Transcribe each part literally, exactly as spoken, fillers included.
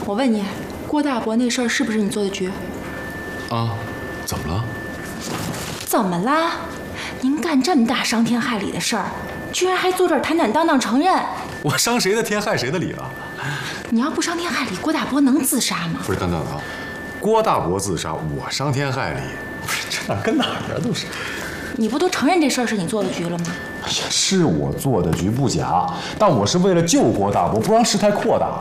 我问你，郭大伯那事儿是不是你做的局？ 啊，怎么了？ 怎么啦？您干这么大伤天害理的事儿，居然还坐这儿坦坦荡荡承认？ 我伤谁的天害谁的理了？ 你要不伤天害理，郭大伯能自杀吗？ 不是，等等啊，郭大伯自杀，我伤天害理，不是这哪跟哪儿啊？都是。 你不都承认这事儿是你做的局了吗？ 哎呀，是我做的局不假，但我是为了救郭大伯，不让事态扩大。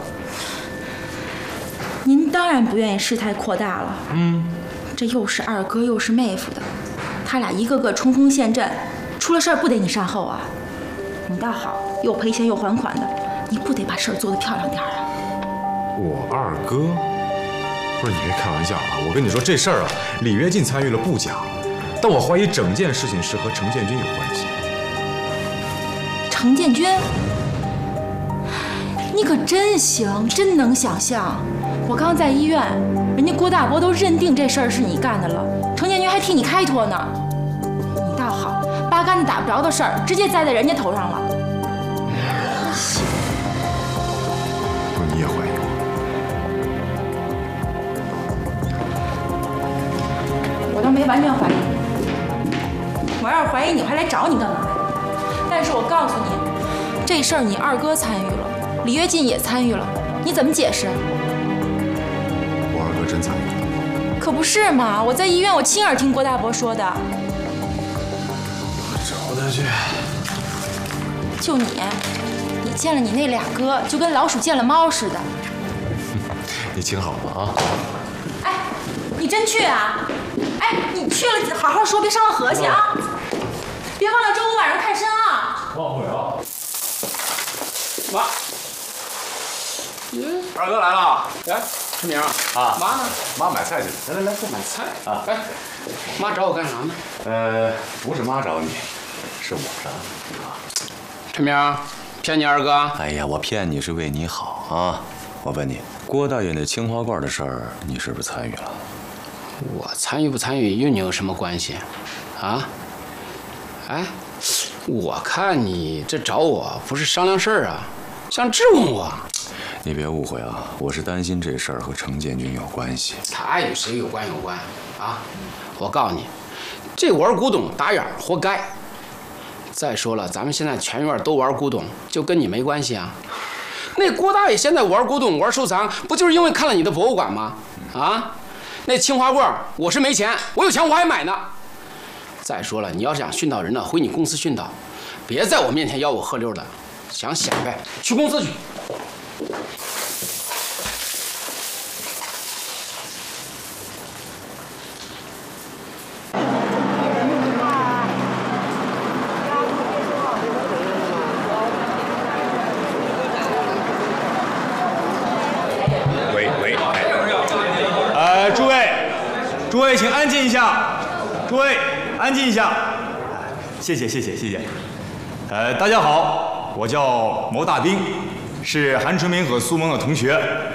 您当然不愿意事态扩大了。 嗯， 这又是二哥又是妹夫的，他俩一个个冲锋陷阵，出了事儿不得你善后啊？你倒好，又赔钱又还款的，你不得把事儿做得漂亮点儿啊？ 我二哥，不是你别开玩笑啊！我跟你说这事儿啊，李跃进参与了不假，但我怀疑整件事情是和程建军有关系。 程建军，你可真行，真能想象。我刚在医院，人家郭大伯都认定这事儿是你干的了，程建军还替你开脱呢。你倒好，八竿子打不着的事儿，直接栽在人家头上了。 不是你也怀疑我？我倒没完全怀疑你，我要是怀疑你，我还来找你干嘛呀？但是我告诉你，这事儿你二哥参与了，李跃进也参与了，你怎么解释？ 我二哥真参与了？ 可不是嘛！我在医院，我亲耳听郭大伯说的。 我找他去。 就你，你见了你那俩哥，就跟老鼠见了猫似的。 你请好了啊！ 哎，你真去啊？哎，你去了，好好说，别伤了和气啊！别忘了周五晚上看参啊！ 忘不了。 妈， 嗯，二哥来了。 来，春明啊， 妈呢？ 妈买菜去了。来来来，再买菜啊！ 哎，妈找我干啥呢？ 呃，不是妈找你，是我找你啊。 春明，骗你二哥？ 哎呀，我骗你是为你好啊！我问你，郭大爷那青花罐的事儿，你是不是参与了？ 我参与不参与与你有什么关系？啊？哎，我看你这找我不是商量事儿啊，想质问我。 你别误会啊，我是担心这事儿和程建军有关系。 他与谁有关有关啊？我告诉你，这玩古董打眼儿活该。再说了，咱们现在全院都玩古董，就跟你没关系啊。那郭大爷现在玩古董玩收藏，不就是因为看了你的博物馆吗？啊？那青花罐，我是没钱，我有钱我还买呢。再说了，你要是想训导人呢，回你公司训导，别在我面前吆五喝六的，想显摆，去公司去。 喂喂，呃，诸位，诸位请安静一下，诸位安静一下，谢谢谢谢谢谢。呃，大家好，我叫毛大兵，是韩春明和苏萌的同学。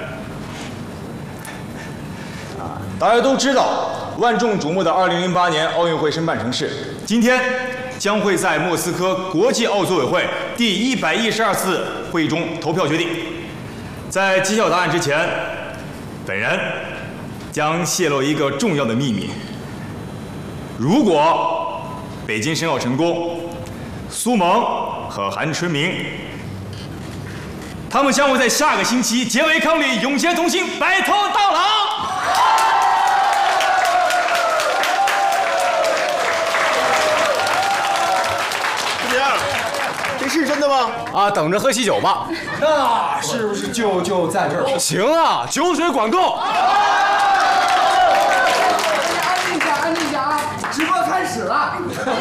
啊，大家都知道，万众瞩目的二零零八年奥运会申办城市，今天将会在莫斯科国际奥组委会第一百一十二次会议中投票决定。在揭晓答案之前，本人将泄露一个重要的秘密。如果北京申奥成功，苏萌和韩春明，他们将会在下个星期结为伉俪，永结同心，白头到老。 怎么样？这是真的吗？ 啊，等着喝喜酒吧。 那是不是就就在这儿？ 行啊，酒水管够。 安静下，安静下啊！直播开始了。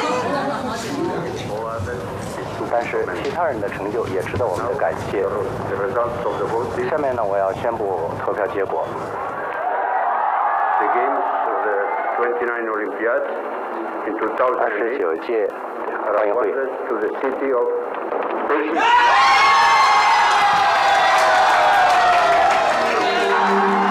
但是其他人的成就也值得我们的感谢。下面呢，我要宣布投票结果。二十九届奥运会。